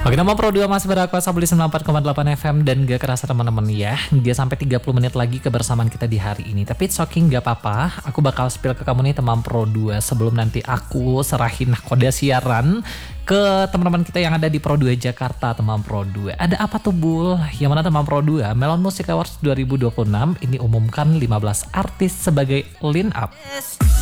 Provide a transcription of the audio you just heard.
Oke, nama Pro 2 masih berada Sabuli 94,8 FM dan gak kerasa teman-teman ya. Gak sampai 30 menit lagi kebersamaan kita di hari ini. Tapi it's okay, gak apa-apa. Aku bakal spill ke kamu nih teman Pro 2 sebelum nanti aku serahin kode siaran ke teman-teman kita yang ada di Pro 2 Jakarta, teman Pro 2. Ada apa tuh Bul? Yang mana teman Pro 2? Melon Music Awards 2026 ini umumkan 15 artis sebagai line up.